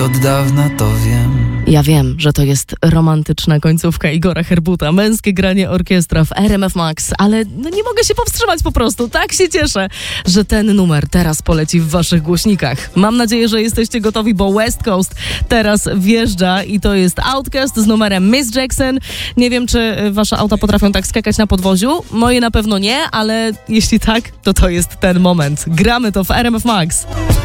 od dawna to wiem. Ja wiem, że to jest romantyczna końcówka Igora Herbuta, męskie granie orkiestra w RMF Max, ale nie mogę się powstrzymać po prostu. Tak się cieszę, że ten numer teraz poleci w waszych głośnikach. Mam nadzieję, że jesteście gotowi, bo West Coast teraz wjeżdża i to jest Outkast z numerem Miss Jackson. Nie wiem, czy wasze auta potrafią tak skakać na podwoziu. Moje na pewno nie, ale jeśli tak, to jest ten moment. Gramy to w RMF Max.